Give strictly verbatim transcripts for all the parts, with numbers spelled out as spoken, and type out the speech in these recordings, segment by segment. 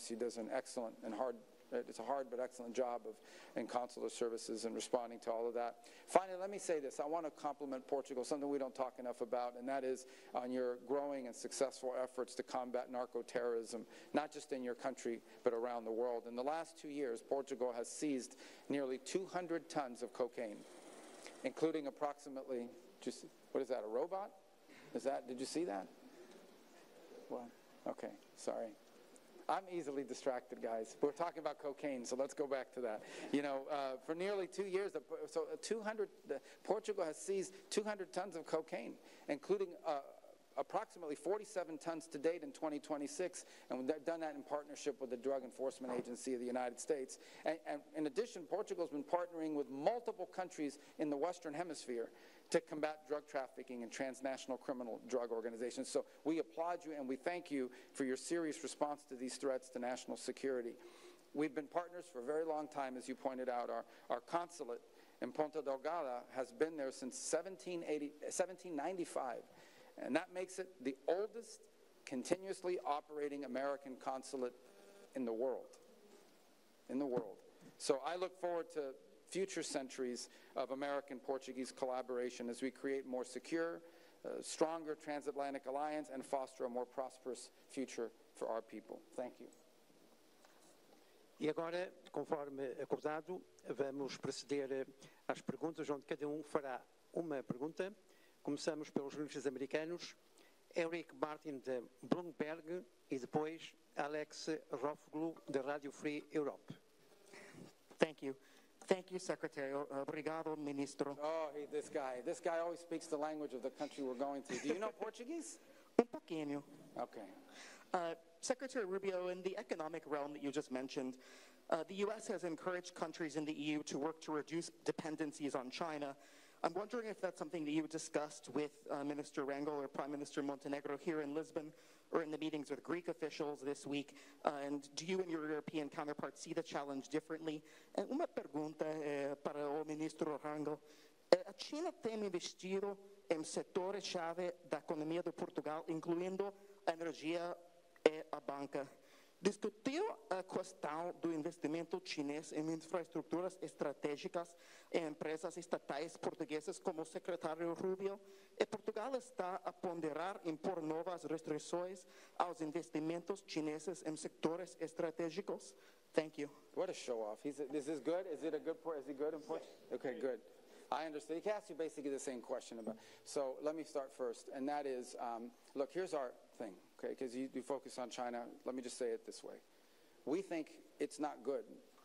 Embassy does an excellent and hard, it's a hard but excellent job of in consular services and responding to all of that. Finally, let me say this. I want to compliment Portugal, something we don't talk enough about, and that is on your growing and successful efforts to combat narco-terrorism, not just in your country, but around the world. In the last two years, Portugal has seized nearly two hundred tons of cocaine, including approximately, just, what is that, a robot? Is that, did you see that? Well, okay, sorry. I'm easily distracted, guys. We're talking about cocaine, so let's go back to that. You know, uh, for nearly two years, so two hundred, Portugal has seized two hundred tons of cocaine, including uh, approximately forty-seven tons to date in twenty twenty-six, and we've done that in partnership with the Drug Enforcement Agency of the United States. And, and in addition, Portugal has been partnering with multiple countries in the Western Hemisphere to combat drug trafficking and transnational criminal drug organizations. So we applaud you and we thank you for your serious response to these threats to national security. We've been partners for a very long time, as you pointed out. Our, our consulate in Ponta Delgada has been there since seventeen ninety-five, and that makes it the oldest continuously operating American consulate in the world. In the world. So I look forward to future centuries of American-Portuguese collaboration as we create more secure, uh, stronger transatlantic alliance and foster a more prosperous future for our people. Thank you. E agora, conforme acordado, vamos proceder às perguntas, onde cada um fará uma pergunta. Começamos pelos jornalistas americanos, Eric Martin de Bloomberg e depois Alex Rofoglu de Radio Free Europe. Thank you. Thank you, Secretary. Uh, obrigado, Ministro. Oh, hey, this guy. This guy always speaks the language of the country we're going to. Do you know Portuguese? Un pouquinho. Okay. Uh, Secretary Rubio, in the economic realm that you just mentioned, uh, the U S has encouraged countries in the E U to work to reduce dependencies on China. I'm wondering if that's something that you discussed with uh, Minister Rangel or Prime Minister Montenegro here in Lisbon or in the meetings with Greek officials this week. Uh, and do you and your European counterparts see the challenge differently? And uma pergunta eh, para o Ministro Rangel. Eh, a China tem investido em setores-chave da economia de Portugal, incluindo a energia e a banca. Discutiu a questão do investimento chinês em infraestruturas estratégicas em empresas estatais portuguesas como o secretário Rubio, e Portugal está a ponderar impor novas restrições aos investimentos chineses em setores estratégicos? Thank you. What a show-off. He's a, is this good? Is it a good, is he good in Portuguese? Okay, good. I understand. He asked you basically the same question about, so let me start first, and that is, um, look, here's our thing, okay, because you, you focus on China. Let me just say it this way. We think it's not good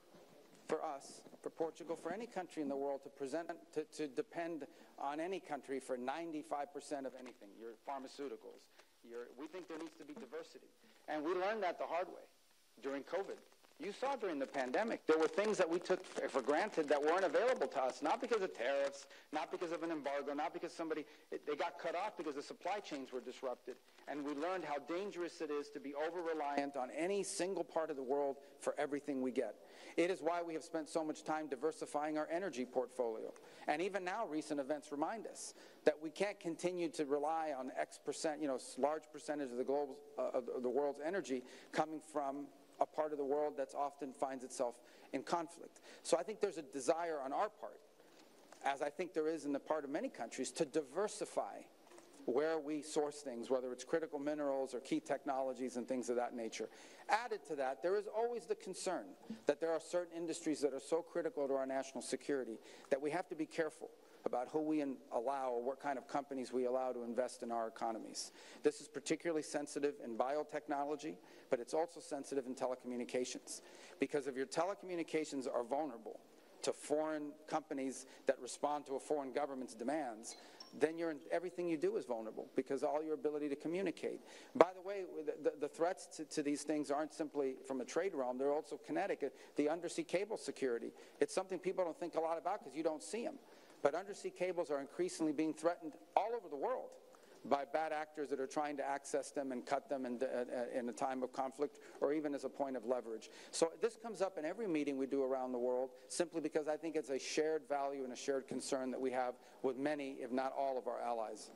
for us, for Portugal, for any country in the world to present, to, to depend on any country for ninety-five percent of anything, your pharmaceuticals. Your, we think there needs to be diversity. And we learned that the hard way during COVID. You saw during the pandemic, there were things that we took for granted that weren't available to us, not because of tariffs, not because of an embargo, not because somebody, it, they got cut off because the supply chains were disrupted. And we learned how dangerous it is to be over-reliant on any single part of the world for everything we get. It is why we have spent so much time diversifying our energy portfolio. And even now, recent events remind us that we can't continue to rely on X percent, you know, large percentage of the, global, uh, of the world's energy coming from a part of the world that often finds itself in conflict. So I think there's a desire on our part, as I think there is in the part of many countries, to diversify where we source things, whether it's critical minerals or key technologies and things of that nature. Added to that, there is always the concern that there are certain industries that are so critical to our national security that we have to be careful about who we allow or what kind of companies we allow to invest in our economies. This is particularly sensitive in biotechnology, but it's also sensitive in telecommunications. Because if your telecommunications are vulnerable to foreign companies that respond to a foreign government's demands, then you're in, everything you do is vulnerable because all your ability to communicate. By the way, the, the, the threats to, to these things aren't simply from a trade realm, they're also kinetic. The undersea cable security, it's something people don't think a lot about because you don't see them. But undersea cables are increasingly being threatened all over the world by bad actors that are trying to access them and cut them in, uh, in a time of conflict or even as a point of leverage. So this comes up in every meeting we do around the world simply because I think it's a shared value and a shared concern that we have with many, if not all, of our allies.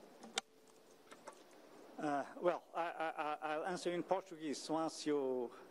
Uh, well, I, I, I'll answer in Portuguese once you